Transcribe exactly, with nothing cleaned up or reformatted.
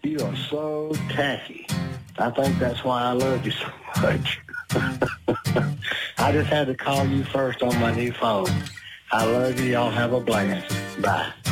You are so tacky. I think that's why I love you so much. I just had to call you first on my new phone. I love you. Y'all have a blast. Bye.